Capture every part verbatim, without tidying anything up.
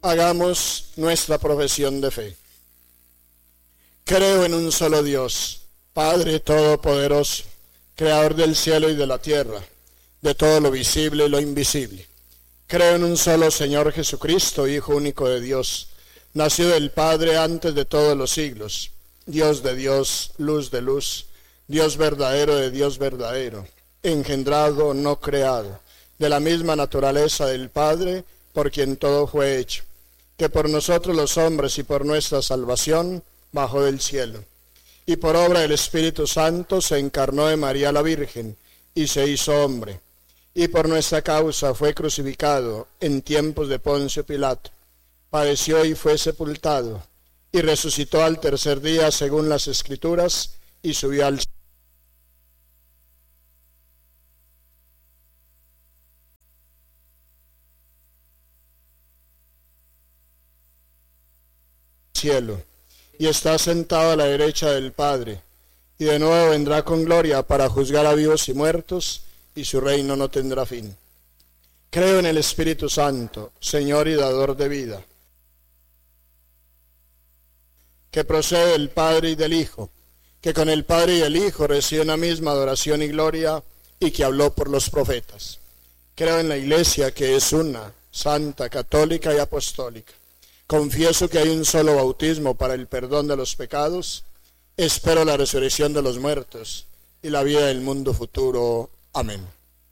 Hagamos nuestra profesión de fe. Creo en un solo Dios, Padre Todopoderoso, Creador del cielo y de la tierra, de todo lo visible y lo invisible. Creo en un solo Señor Jesucristo, Hijo único de Dios, nacido del Padre antes de todos los siglos, Dios de Dios, luz de luz, Dios verdadero de Dios verdadero, engendrado, no creado, de la misma naturaleza del Padre, por quien todo fue hecho, que por nosotros los hombres y por nuestra salvación bajó del cielo, y por obra del Espíritu Santo se encarnó de María la Virgen, y se hizo hombre, y por nuestra causa fue crucificado en tiempos de Poncio Pilato, padeció y fue sepultado, y resucitó al tercer día según las Escrituras, y subió al cielo, y está sentado a la derecha del Padre, y de nuevo vendrá con gloria para juzgar a vivos y muertos, y su reino no tendrá fin. Creo en el Espíritu Santo, Señor y dador de vida, que procede del Padre y del Hijo, que con el Padre y el Hijo recibe una misma adoración y gloria, y que habló por los profetas. Creo en la Iglesia, que es una, santa, católica y apostólica. Confieso que hay un solo bautismo para el perdón de los pecados. Espero la resurrección de los muertos y la vida del mundo futuro. Amén.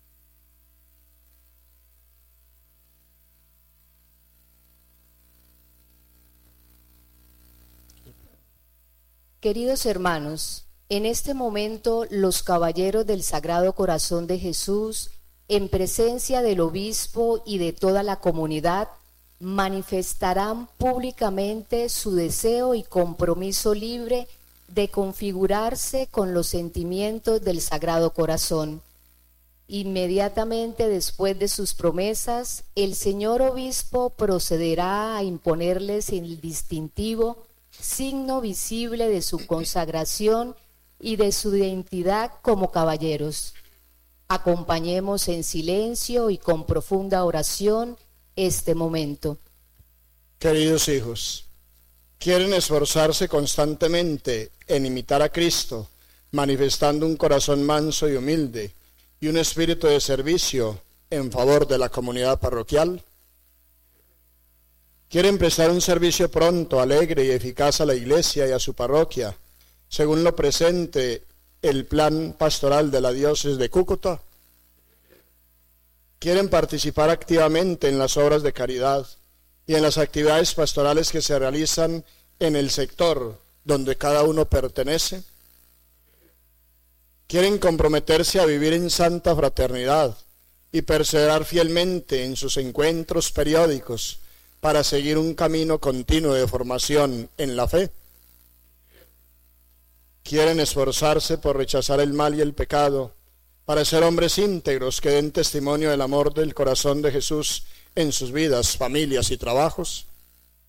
Queridos hermanos, en este momento los caballeros del Sagrado Corazón de Jesús, en presencia del obispo y de toda la comunidad, manifestarán públicamente su deseo y compromiso libre de configurarse con los sentimientos del Sagrado Corazón. Inmediatamente después de sus promesas, el señor obispo procederá a imponerles el distintivo, signo visible de su consagración y de su identidad como caballeros. Acompañemos en silencio y con profunda oración este momento. Queridos hijos, ¿quieren esforzarse constantemente en imitar a Cristo, manifestando un corazón manso y humilde y un espíritu de servicio en favor de la comunidad parroquial? ¿Quieren prestar un servicio pronto, alegre y eficaz a la Iglesia y a su parroquia, según lo presente el plan pastoral de la diócesis de Cúcuta? ¿Quieren participar activamente en las obras de caridad y en las actividades pastorales que se realizan en el sector donde cada uno pertenece? ¿Quieren comprometerse a vivir en santa fraternidad y perseverar fielmente en sus encuentros periódicos para seguir un camino continuo de formación en la fe? ¿Quieren esforzarse por rechazar el mal y el pecado, para ser hombres íntegros que den testimonio del amor del corazón de Jesús en sus vidas, familias y trabajos?